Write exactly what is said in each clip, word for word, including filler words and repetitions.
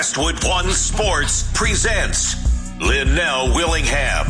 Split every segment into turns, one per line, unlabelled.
Westwood One Sports presents Linnell Willingham.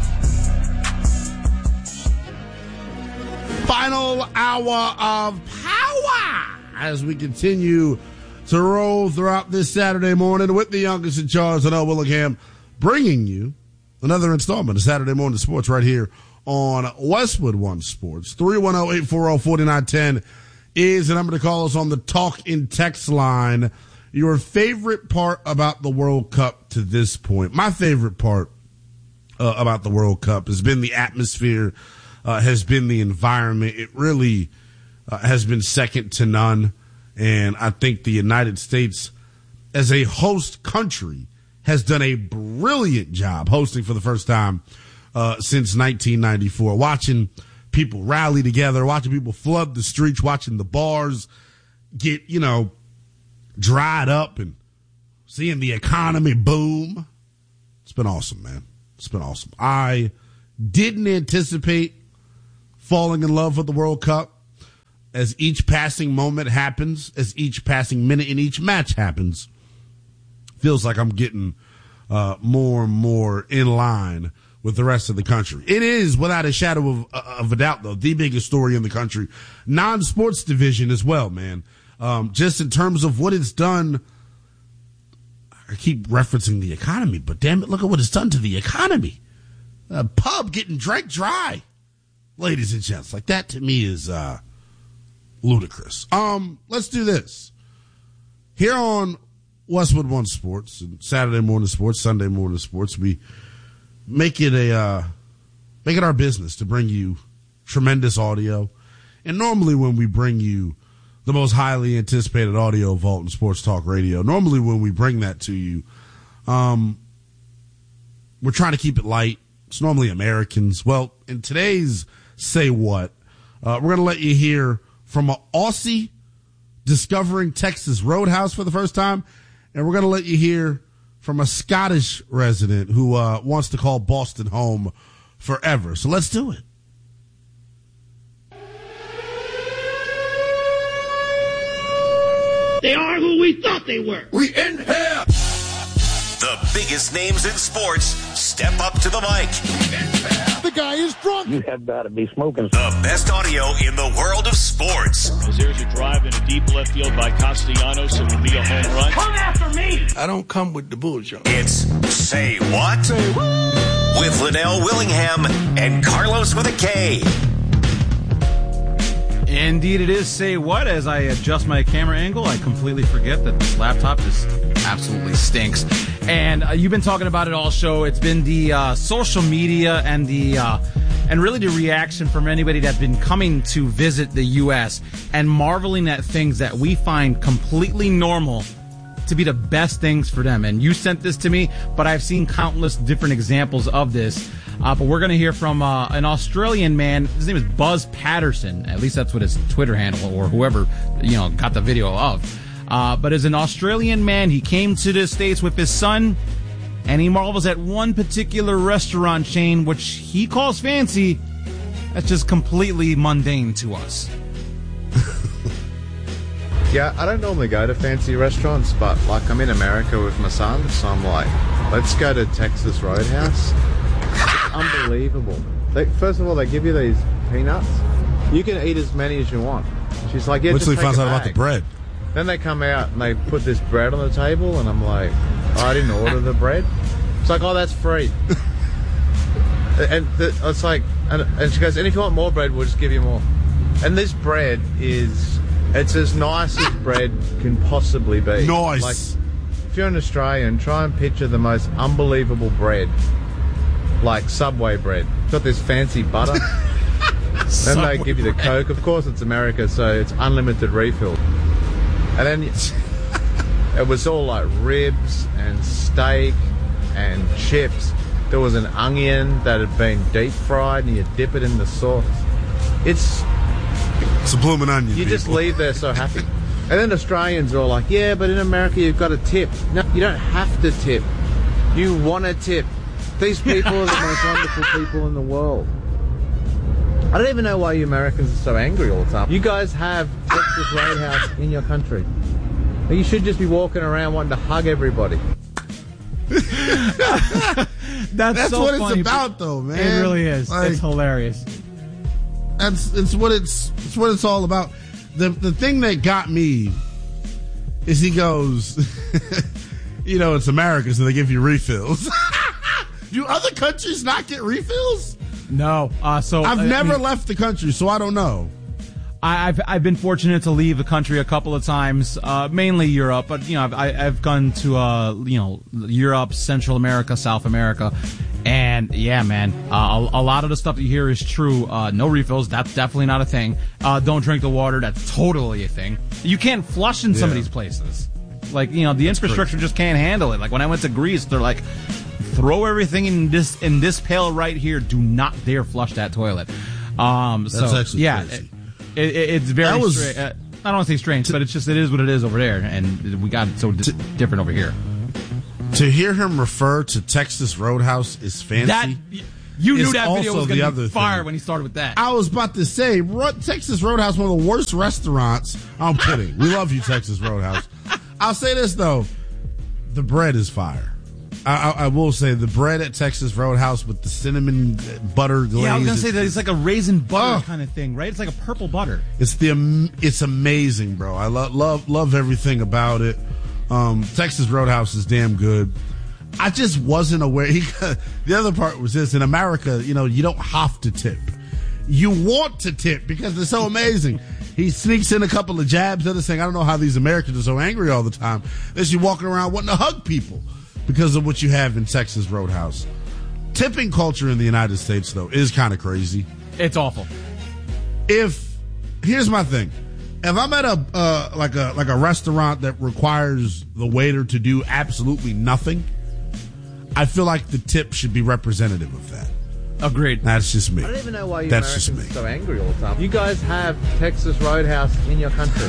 Final hour of power as we continue to roll throughout this Saturday morning with the youngest in charge, Linnell Willingham, bringing you another installment of Saturday Morning Sports right here on Westwood One Sports. three one zero, eight four zero, four nine one zero is the number to call us on the talk in text line. Your favorite part about the World Cup to this point? My favorite part uh, about the World Cup has been the atmosphere, uh, has been the environment. It really uh, has been second to none. And I think the United States, as a host country, has done a brilliant job hosting for the first time uh, since nineteen ninety-four. Watching people rally together, watching people flood the streets, watching the bars get, you know, dried up and seeing the economy boom. It's been awesome, man. It's been awesome. I didn't anticipate falling in love with the World Cup. As each passing moment happens, as each passing minute in each match happens, feels like I'm getting uh, more and more in line with the rest of the country. It is, without a shadow of, of a doubt, though, the biggest story in the country. Non-sports division as well, man. Um, just in terms of what it's done. I keep referencing the economy, but damn it, look at what it's done to the economy. A pub getting drank dry, ladies and gents. Like, that to me is uh, ludicrous. Um, let's do this. Here on Westwood One Sports, and Saturday Morning Sports, Sunday Morning Sports, we make it a uh, make it our business to bring you tremendous audio. And normally when we bring you the most highly anticipated audio vault in sports talk radio, normally when we bring that to you, um, we're trying to keep it light. It's normally Americans. Well, in today's Say What, uh, we're going to let you hear from an Aussie discovering Texas Roadhouse for the first time, and we're going to let you hear from a Scottish resident who uh, wants to call Boston home forever. So let's do it.
They are who we thought they were.
We in here. The biggest names in sports step up to the mic.
The guy is drunk.
You have got to be smoking.
The best audio in the world of sports.
As there's a drive in a deep left field by Castellanos, it will be a home run.
Come after me.
I don't come with the bullshit.
It's Say What? Say what? With Linnell Willingham and Carlos with a K.
Indeed, it is Say What. As I adjust my camera angle, I completely forget that this laptop just absolutely stinks. And uh, you've been talking about it all show. It's been the uh, social media and the uh, and really the reaction from anybody that's been coming to visit the U S and marveling at things that we find completely normal to be the best things for them. And you sent this to me, but I've seen countless different examples of this. Uh, but we're going to hear from uh, an Australian man. His name is Buzz Patterson. At least that's what his Twitter handle or whoever, you know, got the video of. Uh, but as an Australian man, he came to the States with his son, and he marvels at one particular restaurant chain, which he calls fancy. That's just completely mundane to us.
Yeah, I don't normally go to fancy restaurants, but like I'm in America with my son, so I'm like, let's go to Texas Roadhouse. It's unbelievable. They, first of all, they give you these peanuts. You can eat as many as you want. She's like, yeah,
Wait till
just
he finds
take
out
a
about the
bag.
bread.
Then they come out and they put this bread on the table, and I'm like, oh, I didn't order the bread. It's like, oh, that's free. and the, it's like, and, and she goes, and if you want more bread, we'll just give you more. And this bread is, it's as nice as bread can possibly be.
Nice.
Like, if you're an Australian, try and picture the most unbelievable bread, like Subway bread. It's got this fancy butter. Then they give you the Coke. Of course, it's America, so it's unlimited refill. And then it was all like ribs and steak and chips. There was an onion that had been deep fried, and you dip it in the sauce. It's
It's a blooming onion.
you
people.
just leave there so happy. And then Australians are all like, yeah, but in America you've got to tip. No, you don't have to tip. You want to tip. These people are the most wonderful people in the world. I don't even know why you Americans are so angry all the time. You guys have Texas Roadhouse in your country. You should just be walking around wanting to hug everybody.
That's,
That's
so
what
funny,
it's about, though, man.
It really is.
Like,
it's hilarious.
That's it's what it's it's what it's all about. The the thing that got me is he goes, you know, it's America, so they give you refills. Do other countries not get refills?
No. Uh, so
I've
I
never
mean,
left the country, so I don't know.
I, I've I've been fortunate to leave the country a couple of times, uh, mainly Europe, but you know I've I, I've gone to uh you know Europe, Central America, South America, and yeah, man, uh, a, a lot of the stuff that you hear is true. Uh, no refills, that's definitely not a thing. Uh, don't drink the water, that's totally a thing. You can't flush in some
Yeah.
of these places, like you know the
That's
infrastructure
crazy.
just can't handle it. Like when I went to Greece, they're like, throw everything in this in this pail right here. Do not dare flush that toilet. Um,
That's
so
actually
yeah.
crazy.
It, it, it's very
That was-
stra- uh, I don't want to say strange, but it's just it is what it is over there, and we got it so di- different over here.
To hear him refer to Texas Roadhouse is fancy.
That you knew
It's
that video
also
was
the
going to
other
be fire
thing.
when he started with that.
I was about to say, Ro- Texas Roadhouse, one of the worst restaurants. I'm kidding. We love you, Texas Roadhouse. I'll say this, though. The bread is fire. I, I, I will say the bread at Texas Roadhouse with the cinnamon butter glaze.
yeah, I was going to
it's-
say that it's like a raisin butter
Oh.
kind of thing, right? It's like a purple butter.
It's the am- it's amazing, bro. I love love love everything about it. Um, Texas Roadhouse is damn good. I just wasn't aware. He, the other part was this: in America, you know, you don't have to tip. You want to tip because it's so amazing. He sneaks in a couple of jabs. The other thing, I don't know how these Americans are so angry all the time. That you walking around wanting to hug people because of what you have in Texas Roadhouse. Tipping culture in the United States, though, is kind of crazy.
It's awful.
If here's my thing, if I'm at a uh, like a like a restaurant that requires the waiter to do absolutely nothing, I feel like the tip should be representative of that.
Agreed.
That's just me.
I don't even know why you
That's
Americans
just me.
are so angry all the time. You guys have Texas Roadhouse in your country.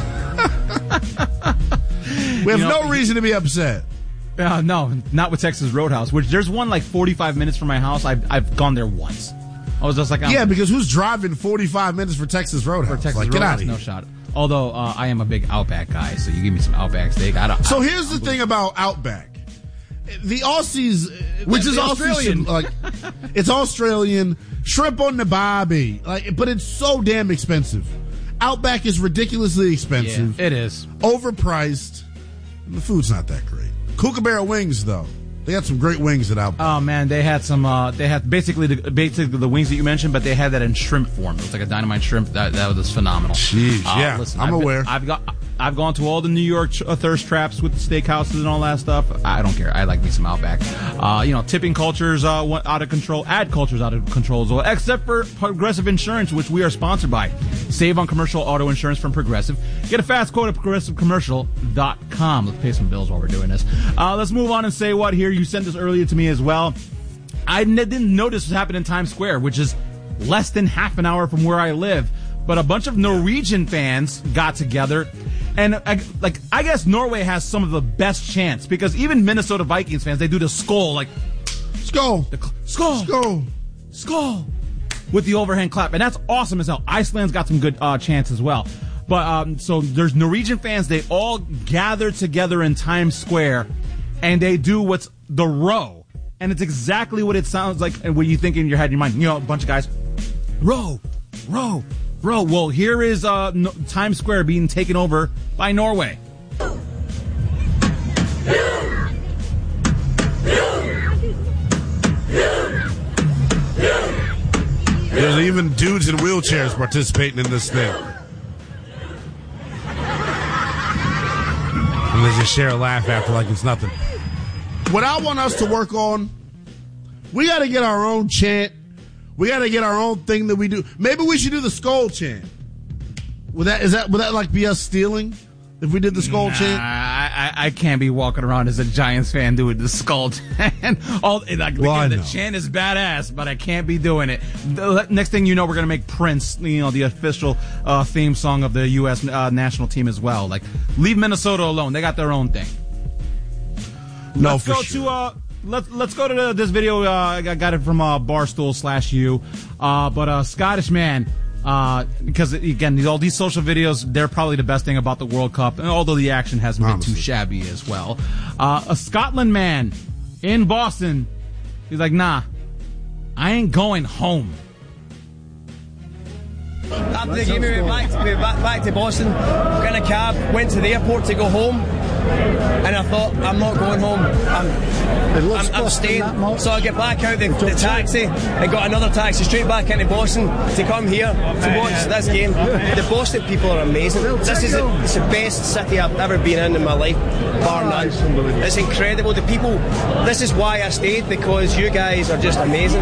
We have
You know,
no reason to be upset.
Uh, no, not with Texas Roadhouse, which there's one like forty-five minutes from my house. I've, I've gone there once. I was just like, I'm,
Yeah, because who's driving forty-five minutes for Texas Roadhouse?
for Texas
like, get
Roadhouse,
out of
no
here.
shot. Although uh, I am a big Outback guy, so you give me some Outback steak. I don't.
So
I,
here's the thing about Outback. The Aussies,
Which is
the Aussies
Australian.
should, like, it's Australian shrimp on the barbie, like, but it's so damn expensive. Outback is ridiculously
yeah,
expensive,
it is.
overpriced. And the food's not that great. Kookaburra wings, though, they got some great wings at Outback.
Oh man, they had some. Uh, they had basically the basically the wings that you mentioned, but they had that in shrimp form. It was like a dynamite shrimp. That that was phenomenal.
Jeez,
Uh,
yeah,
listen,
I'm
I've been-
aware.
I've got. I've gone to all the New York uh, thirst traps with the steakhouses and all that stuff. I don't care. I like me some Outback. Uh, you know, tipping culture's uh, went out of control. Ad culture's out of control as well, except for Progressive Insurance, which we are sponsored by. Save on commercial auto insurance from Progressive. Get a fast quote at progressive commercial dot com. Let's pay some bills while we're doing this. Uh, let's move on and say what here. You sent this earlier to me as well. I n- didn't know this was happening in Times Square, which is less than half an hour from where I live. But a bunch of Norwegian fans got together. And, I, like, I guess Norway has some of the best chants because even Minnesota Vikings fans, they do the skull, like,
Let's go.
the cl- skull,
Let's go.
skull, with the overhand clap. And that's awesome as hell. Iceland's got some good uh, chants as well. But, um, so there's Norwegian fans, they all gather together in Times Square and they do what's the row. And it's exactly what it sounds like and what you think in your head, in your mind. You know, a bunch of guys, row, row, row. Well, here is uh, no- Times Square being taken over by Norway.
There's even dudes in wheelchairs participating in this thing. And they just share a laugh after like it's nothing. What I want us to work on, we got to get our own chant. We got to get our own thing that we do. Maybe we should do the skull chant. Would that is that would that like be us stealing if we did the skull
Nah,
chant?
I, I, I can't be walking around as a Giants fan doing the skull chant. All, like,
Well, I
again, the
know.
chant is badass, but I can't be doing it. The next thing you know, we're going to make Prince, you know, the official uh, theme song of the U S uh, national team as well. Like, leave Minnesota alone. They got their own thing.
No,
let's
for
go
sure.
to uh let's let's go to the, this video. uh I got it from uh barstool slash you uh but uh Scottish man, Uh, because, again, these, all these social videos, they're probably the best thing about the World Cup, and although the action hasn't been
Honestly.
too shabby as well. Uh, a Scotland man in Boston, he's like, nah, I ain't going home.
After the game, we went back to, we went back, back to Boston, got in a cab, went to the airport to go home, and I thought, I'm not going home. I'm, I'm, I'm staying. So I get back out the, the taxi and got another taxi straight back into Boston to come here to watch this game. The Boston people are amazing. This is a, it's the best city I've ever been in in my life, bar none. It's incredible. The people, this is why I stayed, because you guys are just amazing.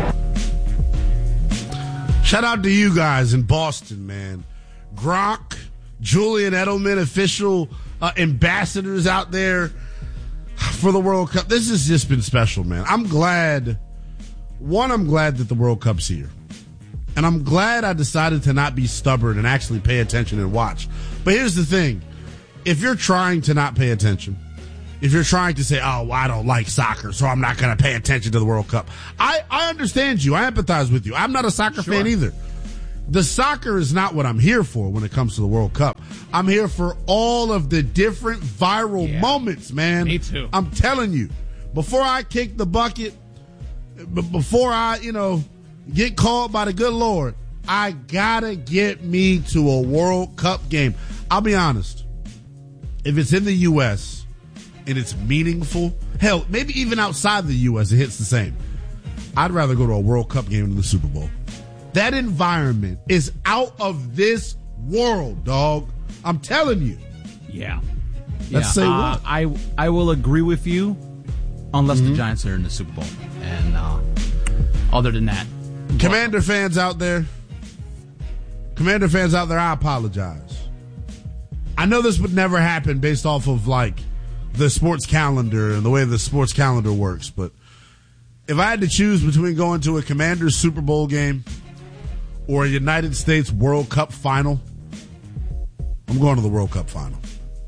Shout out to you guys in Boston, man. Gronk, Julian Edelman, official uh, ambassadors out there for the World Cup. This has just been special, man. I'm glad, one, I'm glad that the World Cup's here. And I'm glad I decided to not be stubborn and actually pay attention and watch. But here's the thing. If you're trying to not pay attention, if you're trying to say, oh, well, I don't like soccer, so I'm not going to pay attention to the World Cup, I, I understand you. I empathize with you. I'm not a soccer
Sure.
fan either. The soccer is not what I'm here for when it comes to the World Cup. I'm here for all of the different viral
Yeah.
moments, man.
Me too.
I'm telling you, before I kick the bucket, b- before I, you know, get called by the good Lord, I gotta get me to a World Cup game. I'll be honest. If it's in the U S and it's meaningful, hell, maybe even outside the U S, it hits the same. I'd rather go to a World Cup game than the Super Bowl. That environment is out of this world, dog. I'm telling you.
Yeah.
Let's say
uh,
what?
I, I will agree with you unless
Mm-hmm.
the Giants are in the Super Bowl. And uh, other than that,
Commander fans out there, Commander fans out there, I apologize. I know this would never happen based off of like the sports calendar and the way the sports calendar works, but if I had to choose between going to a Commanders Super Bowl game or a United States World Cup final, I'm going to the World Cup final.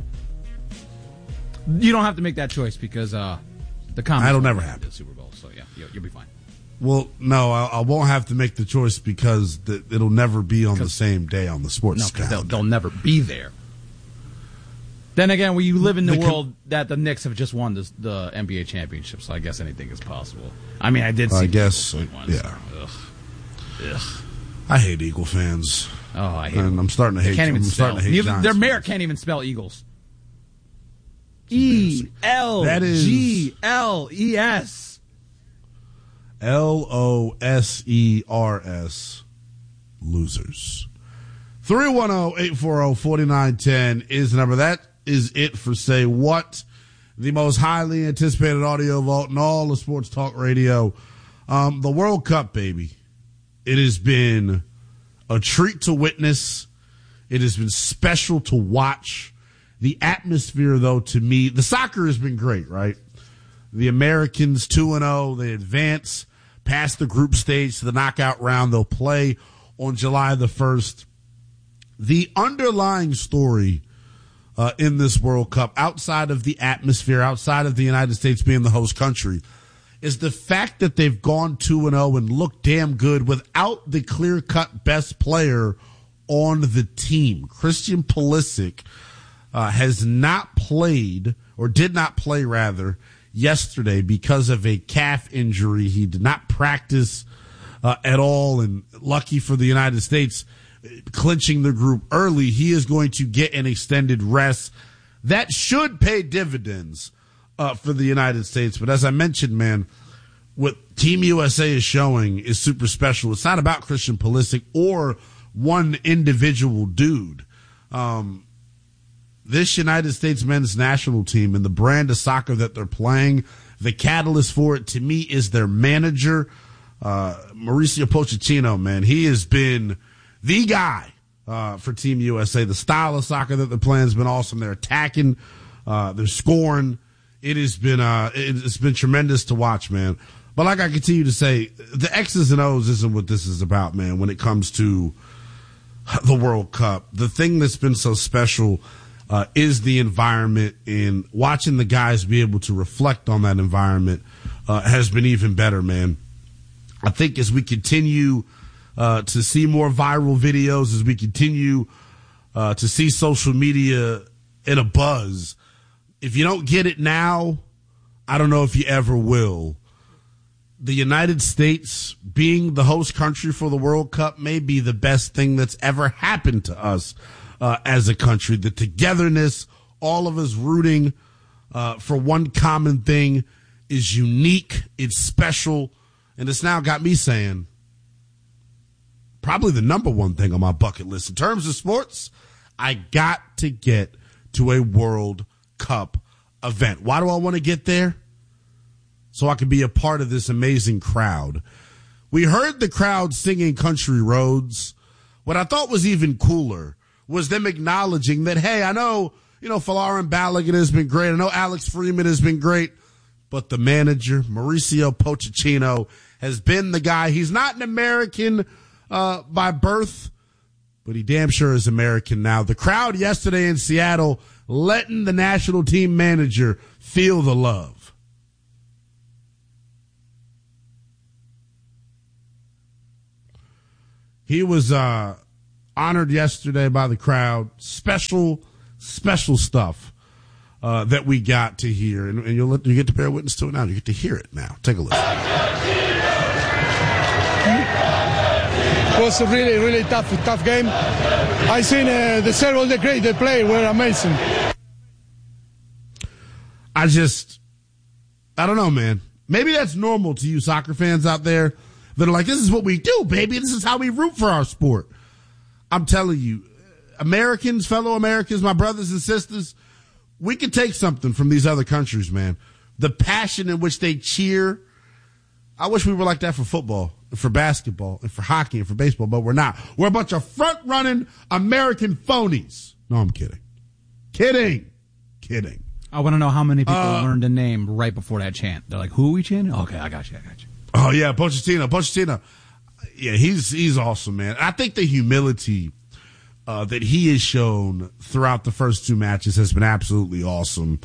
you don't have to make that choice because uh, the comments
That'll
will
never
be
happen.
the Super Bowl. So, yeah, you'll, you'll be fine.
Well, no, I, I won't have to make the choice because the, it'll never be on the
'Cause-
same day on the sports
No, because they'll,
calendar.
they'll never be there. Then again, when you live in the,
The com-
world that the Knicks have just won this, the N B A championship, so I guess anything is possible. I mean, I did see
I
the
guess,
Eagles win once.
yeah.
Ugh. Ugh.
I hate Eagle fans.
Oh, I hate
And
them.
I'm starting to
They
hate.
can't even
I'm
spell.
starting to hate
Even-
Giants
their mayor
fans.
can't even spell Eagles. E L
That is-
G L E S.
L O S E R S. Losers. three one zero, eight four zero, four nine one zero is the number. That is it for Say What, the most highly anticipated audio vault in all of sports talk radio. Um, the World Cup, baby. It has been a treat to witness. It has been special to watch. The atmosphere, though, to me, the soccer has been great, right? The Americans two and oh, they advance past the group stage to the knockout round. They'll play on July the first. The underlying story uh, in this World Cup, outside of the atmosphere, outside of the United States being the host country, is the fact that they've gone two and oh and looked damn good without the clear-cut best player on the team. Christian Pulisic uh, has not played, or did not play rather, yesterday because of a calf injury. He did not practice uh, at all, and lucky for the United States, clinching the group early, he is going to get an extended rest. That should pay dividends uh, for the United States. But as I mentioned, man, what Team U S A is showing is super special. It's not about Christian Pulisic or one individual dude. Um, this United States men's national team and the brand of soccer that they're playing, the catalyst for it to me is their manager, uh, Mauricio Pochettino, man. He has been the guy uh, for Team U S A. The style of soccer that they're playing has been awesome. They're attacking, uh, they're scoring. It has been uh, it's been tremendous to watch, man. But like I continue to say, the X's and O's isn't what this is about, man, when it comes to the World Cup. The thing that's been so special uh, is the environment, and watching the guys be able to reflect on that environment uh, has been even better, man. I think as we continue uh, to see more viral videos as we continue uh, to see social media in a buzz. If you don't get it now, I don't know if you ever will. The United States being the host country for the World Cup may be the best thing that's ever happened to us uh, as a country. The togetherness, all of us rooting uh, for one common thing is unique. It's special. And it's now got me saying probably the number one thing on my bucket list in terms of sports. I got to get to a World Cup event. Why do I want to get there? So I can be a part of this amazing crowd. We heard the crowd singing Country Roads. What I thought was even cooler was them acknowledging that, hey, I know, you know, Folarin Balogun has been great. I know Alex Freeman has been great. But the manager, Mauricio Pochettino, has been the guy. He's not an American uh, by birth, but he damn sure is American now. The crowd yesterday in Seattle letting the national team manager feel the love. He was uh, honored yesterday by the crowd. Special, special stuff uh, that we got to hear. And, and you'll let, you get to bear witness to it now. You get to hear it now. Take a listen.
It was a really, really tough, tough game. I seen uh, the serve, all the great they played were amazing.
I just, I don't know, man. Maybe that's normal to you soccer fans out there that are like, this is what we do, baby. This is how we root for our sport. I'm telling you, Americans, fellow Americans, my brothers and sisters, we can take something from these other countries, man. The passion in which they cheer. I wish we were like that for football, and for basketball, and for hockey, and for baseball, but we're not. We're a bunch of front-running American phonies. No, I'm kidding. Kidding. Kidding.
I want to know how many people
Uh,
learned a name right before that chant. They're like, who are we chanting? Okay, I got you, I got you.
Oh, yeah, Pochettino. Pochettino. Yeah, he's he's awesome, man. I think the humility uh, that he has shown throughout the first two matches has been absolutely awesome.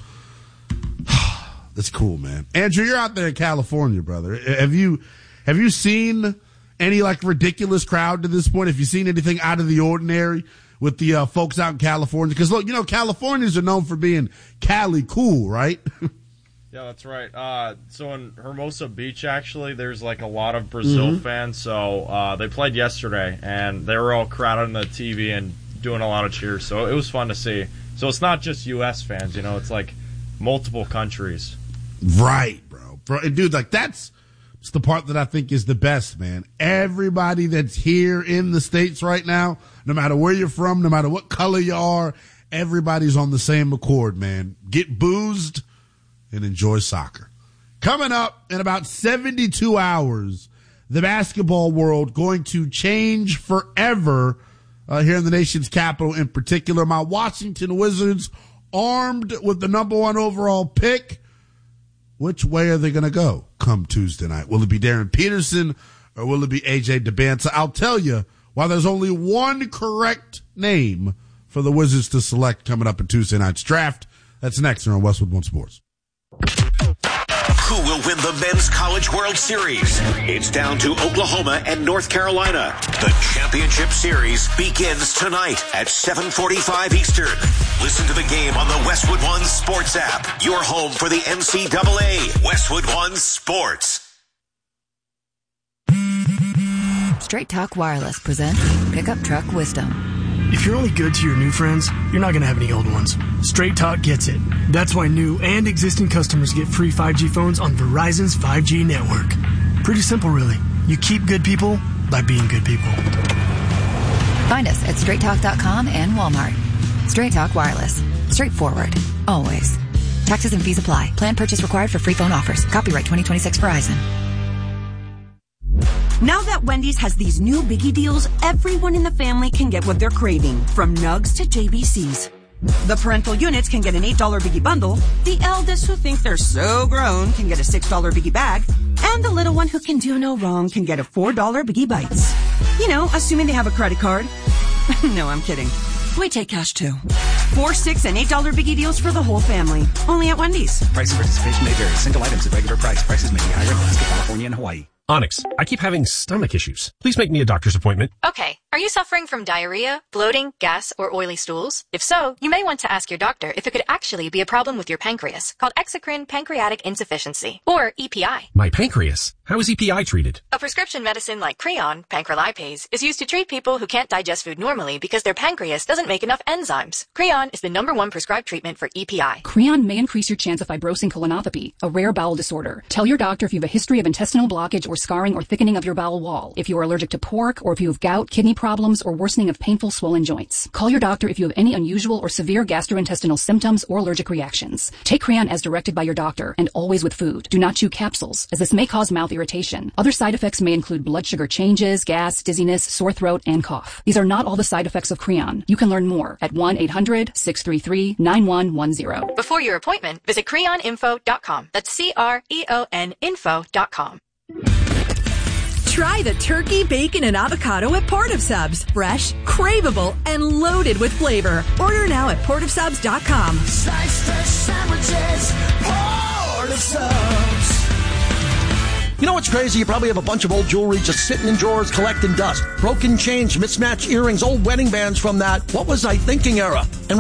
That's cool, man. Andrew, you're out there in California, brother. Have you have you seen any, like, ridiculous crowd to this point? Have you seen anything out of the ordinary with the uh, folks out in California? Because, look, you know, Californians are known for being Cali cool, right?
Yeah, that's right. Uh, so in Hermosa Beach, actually, there's like a lot of Brazil
Mm-hmm.
fans. So uh, they played yesterday, and they were all crowded on the T V and doing a lot of cheers. So it was fun to see. So it's not just U S fans, you know, it's like multiple countries.
Right, bro. bro. And dude, like, that's, that's the part that I think is the best, man. Everybody that's here in the States right now, no matter where you're from, no matter what color you are, everybody's on the same accord, man. Get boozed and enjoy soccer. Coming up in about seventy-two hours, the basketball world going to change forever uh, here in the nation's capital in particular. My Washington Wizards armed with the number one overall pick. Which way are they going to go come Tuesday night? Will it be Darren Peterson or will it be A J Debance? I'll tell you why there's only one correct name for the Wizards to select coming up in Tuesday night's draft. That's next here on Westwood One Sports.
Who will win the Men's College World Series? It's down to Oklahoma and North Carolina. The championship series begins tonight at seven forty-five Eastern. Listen to the game on the Westwood One Sports app. Your home for the N C double A. Westwood One Sports.
Straight Talk Wireless presents Pickup Truck Wisdom.
If you're only good to your new friends, you're not going to have any old ones. Straight Talk gets it. That's why new and existing customers get free five G phones on Verizon's five G network. Pretty simple, really. You keep good people by being good people.
Find us at straight talk dot com and Walmart. Straight Talk Wireless. Straightforward. Always. Taxes and fees apply. Plan purchase required for free phone offers. Copyright twenty twenty-six Verizon.
Now that Wendy's has these new biggie deals, everyone in the family can get what they're craving, from nugs to J B Cs. The parental units can get an eight dollar biggie bundle, the eldest who think they're so grown can get a six dollar biggie bag, and the little one who can do no wrong can get a four dollar biggie bites. You know, assuming they have a credit card. No, I'm kidding. We take cash too. Four, six, and eight dollar biggie deals for the whole family. Only at Wendy's.
Price and participation may vary. Single items at regular price. Prices may be higher in Alaska, California, and Hawaii. Onyx, I keep having stomach issues. Please make me a doctor's appointment.
Okay. Are you suffering from diarrhea, bloating, gas, or oily stools? If so, you may want to ask your doctor if it could actually be a problem with your pancreas, called exocrine pancreatic insufficiency, or E P I.
My pancreas? How is E P I treated?
A prescription medicine like Creon, pancrelipase, is used to treat people who can't digest food normally because their pancreas doesn't make enough enzymes. Creon is the number one prescribed treatment for E P I.
Creon may increase your chance of fibrosing colonopathy, a rare bowel disorder. Tell your doctor if you have a history of intestinal blockage or scarring or thickening of your bowel wall, if you are allergic to pork, or if you have gout, kidney problems, or worsening of painful swollen joints. Call your doctor if you have any unusual or severe gastrointestinal symptoms or allergic reactions. Take Creon as directed by your doctor, and always with food. Do not chew capsules, as this may cause mouth irritation. Other side effects may include blood sugar changes, gas, dizziness, sore throat, and cough. These are not all the side effects of Creon. You can learn more at one eight hundred six three three nine one one zero.
Before your appointment, visit creon info dot com. That's C R E O N info dot com.
Try the turkey, bacon, and avocado at Port of Subs. Fresh, craveable, and loaded with flavor. Order now at port of subs dot com.
Slice fresh sandwiches, Port of Subs.
You know what's crazy? You probably have a bunch of old jewelry just sitting in drawers collecting dust. Broken chains, mismatched earrings, old wedding bands from that what was I thinking era. And